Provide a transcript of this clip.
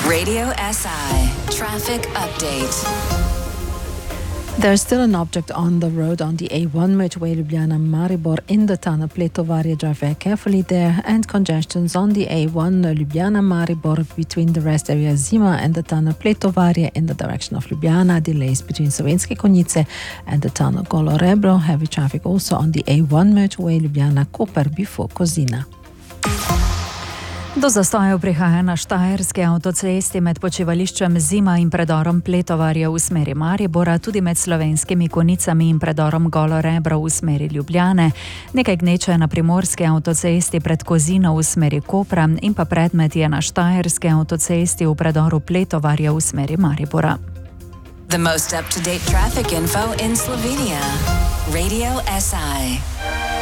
Radio SI Traffic Update. There's still an object on the road on the A1 motorway Ljubljana-Maribor in the tunnel Pletovarje. Drive very carefully there, and congestions on the A1 Ljubljana-Maribor between the rest area Zima and the tunnel Pletovarje in the direction of Ljubljana. Delays between Slovenske Konjice and the tunnel Golo Rebro. Heavy traffic also on the A1 motorway Ljubljana-Koper before Kozina. Do zastojev prihaja na štajerski avtocesti med počivališčem Zima in predorom Pletovarje v smeri Maribora, tudi med Slovenskimi Konjicami in predorom Golo Rebro v smeri Ljubljane, nekaj gneče na primorski avtocesti pred Kozino v smeri Kopra in pa predmet je na štajerski avtocesti v predoru Pletovarje v smeri Maribora. The most up-to-date traffic info in Slovenia. Radio SI.